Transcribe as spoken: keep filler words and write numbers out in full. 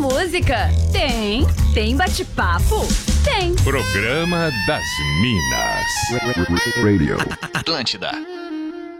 música? Tem. Tem bate-papo? Tem. Programa das Minas. Radio. Atlântida.